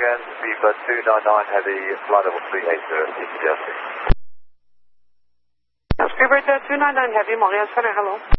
Morgan, Viva 299 Heavy, flight level 380, ETJ. Speedbird 299 Heavy, Morgan Center, hello.